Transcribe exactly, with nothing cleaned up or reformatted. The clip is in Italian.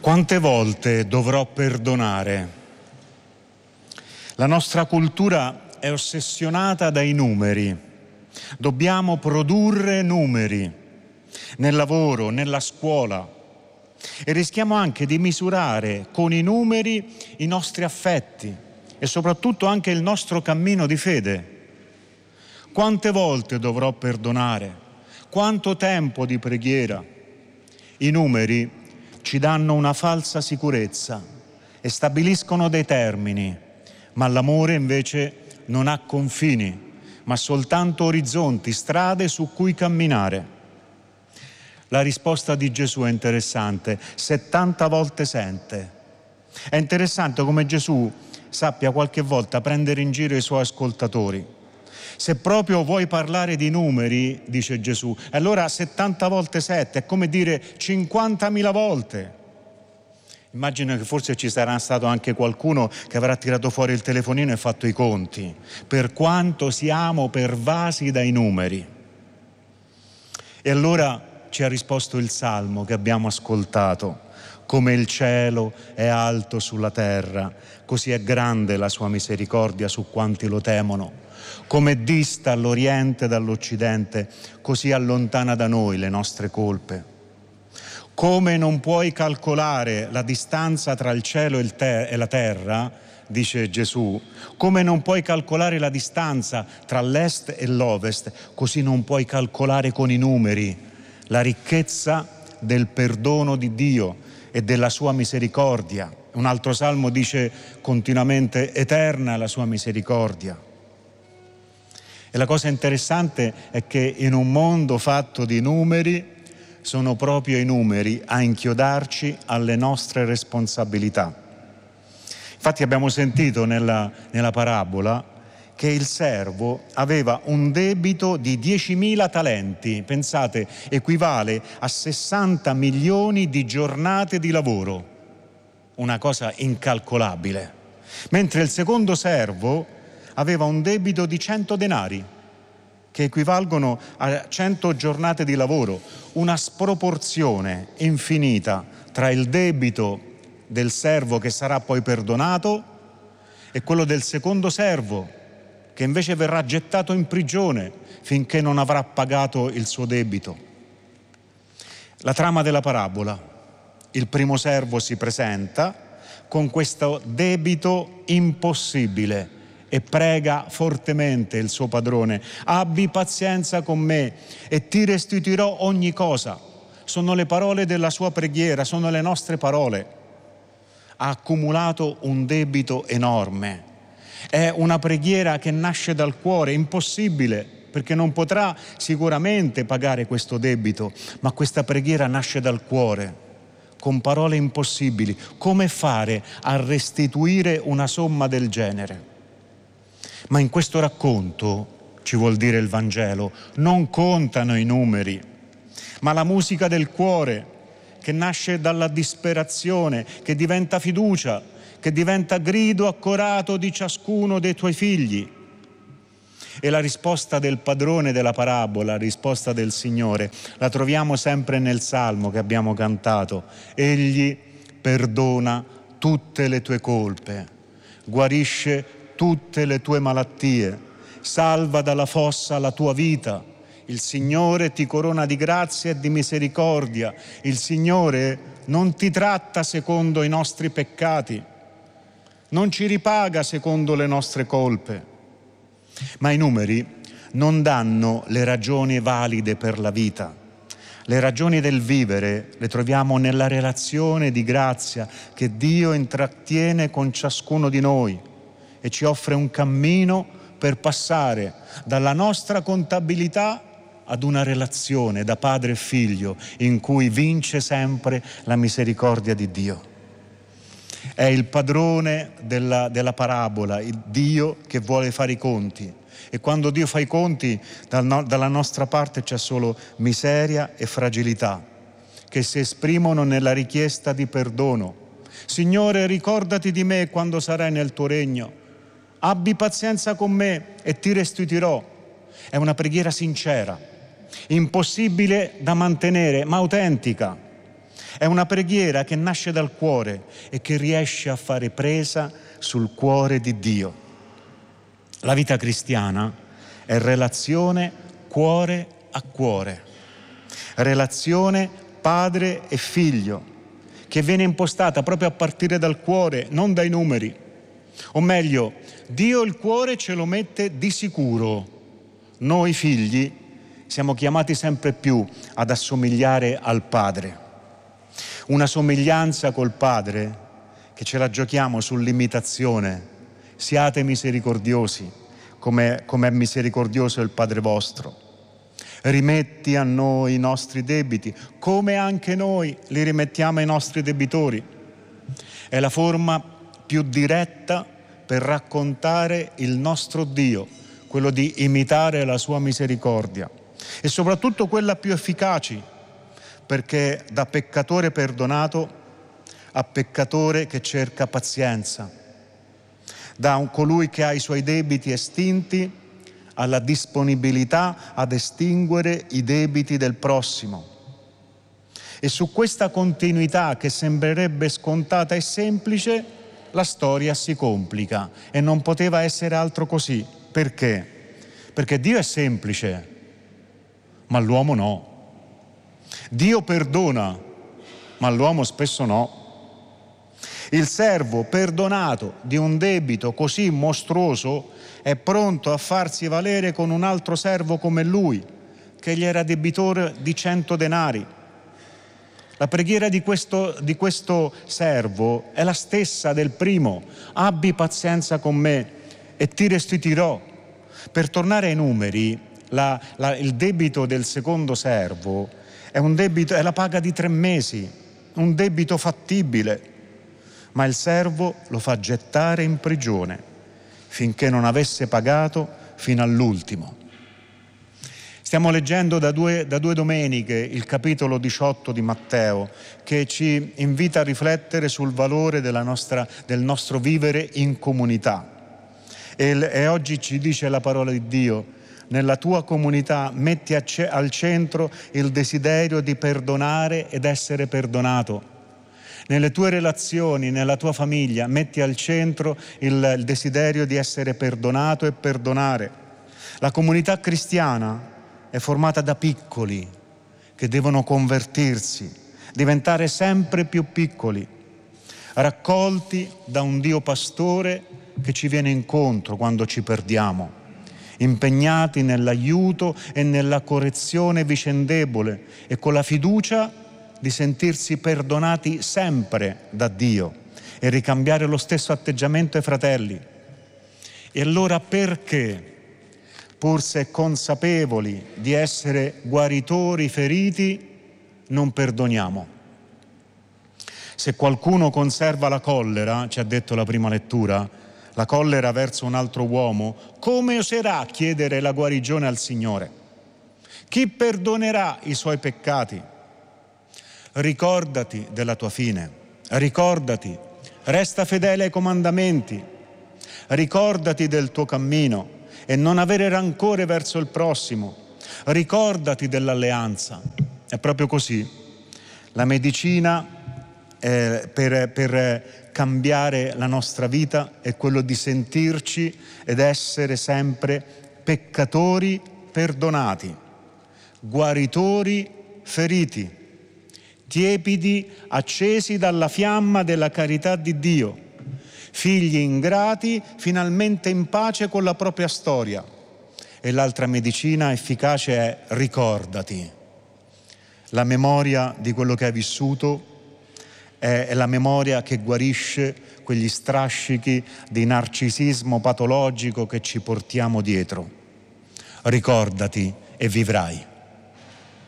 Quante volte dovrò perdonare? La nostra cultura è ossessionata dai numeri. Dobbiamo produrre numeri nel lavoro, nella scuola, e rischiamo anche di misurare con i numeri i nostri affetti e soprattutto anche il nostro cammino di fede. Quante volte dovrò perdonare? Quanto tempo di preghiera? I numeri ci danno una falsa sicurezza e stabiliscono dei termini, ma l'amore invece non ha confini, ma soltanto orizzonti, strade su cui camminare. La risposta di Gesù è interessante, settanta volte sente. È interessante come Gesù sappia qualche volta prendere in giro i suoi ascoltatori. Se proprio vuoi parlare di numeri, dice Gesù, allora settanta volte sette è come dire cinquantamila volte. Immagino che forse ci sarà stato anche qualcuno che avrà tirato fuori il telefonino e fatto i conti, per quanto siamo pervasi dai numeri. E allora ci ha risposto il Salmo che abbiamo ascoltato: come il cielo è alto sulla terra, così è grande la sua misericordia su quanti lo temono. Come dista l'Oriente dall'Occidente, così allontana da noi le nostre colpe. Come non puoi calcolare la distanza tra il cielo e, il te- e la terra, dice Gesù, come non puoi calcolare la distanza tra l'est e l'ovest, così non puoi calcolare con i numeri la ricchezza del perdono di Dio e della sua misericordia. Un altro salmo dice continuamente: eterna è la sua misericordia. E la cosa interessante è che in un mondo fatto di numeri sono proprio i numeri a inchiodarci alle nostre responsabilità. Infatti abbiamo sentito nella, nella parabola che il servo aveva un debito di diecimila talenti, pensate, equivale a sessanta milioni di giornate di lavoro, una cosa incalcolabile. Mentre il secondo servo aveva un debito di cento denari, che equivalgono a cento giornate di lavoro, una sproporzione infinita tra il debito del servo che sarà poi perdonato e quello del secondo servo, che invece verrà gettato in prigione finché non avrà pagato il suo debito. La trama della parabola: il primo servo si presenta con questo debito impossibile e prega fortemente il suo padrone: abbi pazienza con me e ti restituirò ogni cosa. Sono le parole della sua preghiera, sono le nostre parole. Ha accumulato un debito enorme. È una preghiera che nasce dal cuore, impossibile, perché non potrà sicuramente pagare questo debito, ma questa preghiera nasce dal cuore, con parole impossibili. Come fare a restituire una somma del genere? Ma in questo racconto, ci vuol dire il Vangelo, non contano i numeri, ma la musica del cuore, che nasce dalla disperazione, che diventa fiducia, che diventa grido accorato di ciascuno dei tuoi figli. E la risposta del padrone della parabola, la risposta del Signore, la troviamo sempre nel Salmo che abbiamo cantato: egli perdona tutte le tue colpe, guarisce tutte le tue malattie, salva dalla fossa la tua vita. Il Signore ti corona di grazia e di misericordia. Il Signore non ti tratta secondo i nostri peccati, non ci ripaga secondo le nostre colpe. Ma i numeri non danno le ragioni valide per la vita. Le ragioni del vivere le troviamo nella relazione di grazia che Dio intrattiene con ciascuno di noi e ci offre un cammino per passare dalla nostra contabilità ad una relazione da padre e figlio in cui vince sempre la misericordia di Dio. È il padrone della, della parabola, il Dio che vuole fare i conti. E quando Dio fa i conti, dal no, dalla nostra parte c'è solo miseria e fragilità, che si esprimono nella richiesta di perdono. Signore, ricordati di me quando sarai nel tuo regno. Abbi pazienza con me e ti restituirò. È una preghiera sincera, impossibile da mantenere, ma autentica. È una preghiera che nasce dal cuore e che riesce a fare presa sul cuore di Dio. La vita cristiana è relazione cuore a cuore, relazione padre e figlio, che viene impostata proprio a partire dal cuore, non dai numeri. O meglio, Dio il cuore ce lo mette di sicuro. Noi figli siamo chiamati sempre più ad assomigliare al Padre. Una somiglianza col Padre che ce la giochiamo sull'imitazione. Siate misericordiosi, come, come è misericordioso il Padre vostro. Rimetti a noi i nostri debiti, come anche noi li rimettiamo ai nostri debitori. È la forma più diretta per raccontare il nostro Dio, quello di imitare la sua misericordia, e soprattutto quella più efficace, perché da peccatore perdonato a peccatore che cerca pazienza, da un colui che ha i suoi debiti estinti alla disponibilità ad estinguere i debiti del prossimo. E su questa continuità che sembrerebbe scontata e semplice, la storia si complica e non poteva essere altro così. Perché? Perché Dio è semplice, ma l'uomo no. Dio perdona, ma l'uomo spesso no. Il servo perdonato di un debito così mostruoso è pronto a farsi valere con un altro servo come lui, che gli era debitore di cento denari. La preghiera di questo, di questo servo è la stessa del primo: abbi pazienza con me e ti restituirò. Per tornare ai numeri, la, la, il debito del secondo servo è un debito, è la paga di tre mesi, un debito fattibile, ma il servo lo fa gettare in prigione finché non avesse pagato fino all'ultimo. Stiamo leggendo da due, da due domeniche il capitolo diciotto di Matteo, che ci invita a riflettere sul valore della nostra, del nostro vivere in comunità. E, e oggi ci dice la parola di Dio: nella tua comunità metti ce, al centro il desiderio di perdonare ed essere perdonato. Nelle tue relazioni, nella tua famiglia, metti al centro il, il desiderio di essere perdonato e perdonare. La comunità cristiana è formata da piccoli che devono convertirsi, diventare sempre più piccoli, raccolti da un Dio pastore che ci viene incontro quando ci perdiamo, impegnati nell'aiuto e nella correzione vicendevole e con la fiducia di sentirsi perdonati sempre da Dio e ricambiare lo stesso atteggiamento ai fratelli. E allora perché, pur se consapevoli di essere guaritori feriti, non perdoniamo? Se qualcuno conserva la collera, ci ha detto la prima lettura, la collera verso un altro uomo, come oserà chiedere la guarigione al Signore? Chi perdonerà i suoi peccati? Ricordati della tua fine, ricordati, resta fedele ai comandamenti, ricordati del tuo cammino e non avere rancore verso il prossimo, ricordati dell'alleanza. È proprio così. La medicina eh, per, per cambiare la nostra vita è quello di sentirci ed essere sempre peccatori perdonati, guaritori feriti, tiepidi, accesi dalla fiamma della carità di Dio, figli ingrati, finalmente in pace con la propria storia. E l'altra medicina efficace è: ricordati. La memoria di quello che hai vissuto è, è la memoria che guarisce quegli strascichi di narcisismo patologico che ci portiamo dietro. Ricordati e vivrai.